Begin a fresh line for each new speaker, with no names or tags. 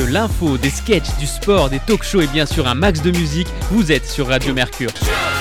de l'info, des sketchs, du sport, des talk-shows et bien sûr un max de musique, vous êtes sur Radio Mercure.